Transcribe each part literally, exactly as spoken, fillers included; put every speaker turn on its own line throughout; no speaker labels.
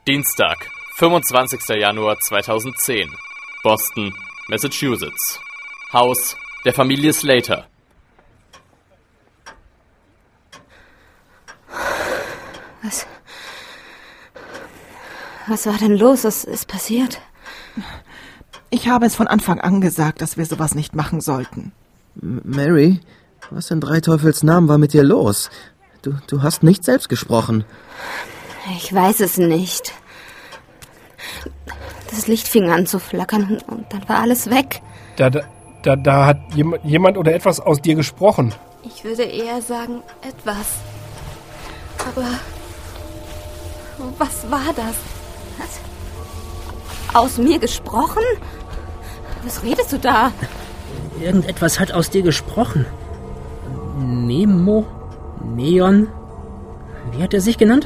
Dienstag, fünfundzwanzigster Januar zweitausendzehn. Boston, Massachusetts. Haus der Familie Slater.
Was... Was war denn los? Was ist passiert?
Ich habe es von Anfang an gesagt, dass wir sowas nicht machen sollten.
M- Mary, was in drei Teufels Namen war mit dir los? Du, du hast nicht selbst gesprochen.
Ich weiß es nicht. Das Licht fing an zu flackern und dann war alles weg.
Da, da, da, da hat jemand, jemand oder etwas aus dir gesprochen.
Ich würde eher sagen, etwas. Aber... Was war das? Was? Aus mir gesprochen? Was redest du da?
Irgendetwas hat aus dir gesprochen. Nemo? Neon? Wie hat er sich genannt?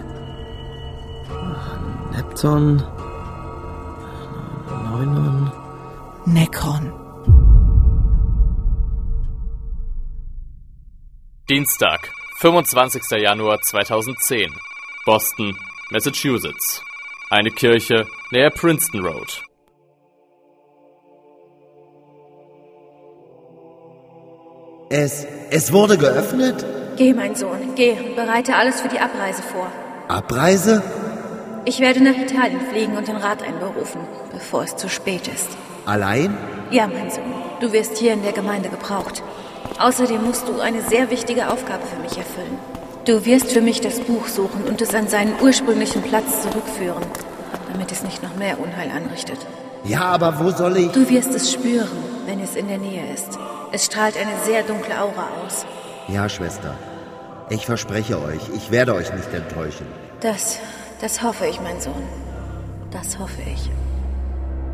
Nepton... Neunon...
Necron.
Dienstag, fünfundzwanzigster Januar zweitausendzehn. Boston, Massachusetts. Eine Kirche näher Princeton Road.
Es, es wurde geöffnet?
Geh, mein Sohn, geh und bereite alles für die Abreise vor.
Abreise?
Ich werde nach Italien fliegen und den Rat einberufen, bevor es zu spät ist.
Allein?
Ja, mein Sohn, du wirst hier in der Gemeinde gebraucht. Außerdem musst du eine sehr wichtige Aufgabe für mich erfüllen. Du wirst für mich das Buch suchen und es an seinen ursprünglichen Platz zurückführen, damit es nicht noch mehr Unheil anrichtet.
Ja, aber wo soll ich...
Du wirst es spüren, wenn es in der Nähe ist. Es strahlt eine sehr dunkle Aura aus.
Ja, Schwester. Ich verspreche euch, ich werde euch nicht enttäuschen.
Das, das hoffe ich, mein Sohn. Das hoffe ich.